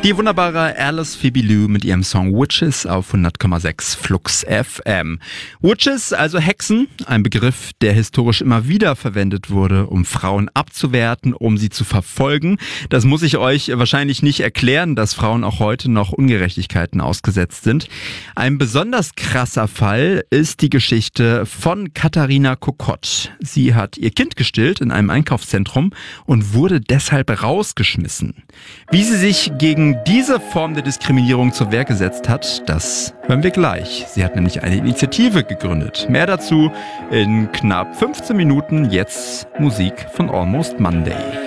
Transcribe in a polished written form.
Die wunderbare Alice Fibilou mit ihrem Song Witches auf 100,6 Flux FM. Witches, also Hexen, ein Begriff, der historisch immer wieder verwendet wurde, um Frauen abzuwerten, um sie zu verfolgen. Das muss ich euch wahrscheinlich nicht erklären, dass Frauen auch heute noch Ungerechtigkeiten ausgesetzt sind. Ein besonders krasser Fall ist die Geschichte von Katharina Kokott. Sie hat ihr Kind gestillt in einem Einkaufszentrum und wurde deshalb rausgeschmissen. Wie sie sich gegen diese Form der Diskriminierung zur Wehr gesetzt hat, das hören wir gleich. Sie hat nämlich eine Initiative gegründet. Mehr dazu in knapp 15 Minuten. Jetzt Musik von Almost Monday.